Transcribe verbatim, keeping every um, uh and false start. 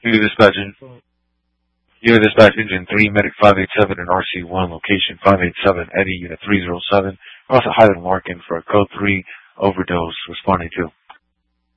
Unit Dispatch, Unit Dispatch Engine three, Medic five eight seven and R C one, location five eight seven, Eddie, Unit three oh seven. We're also Highland Larkin for a Code three overdose, responding to.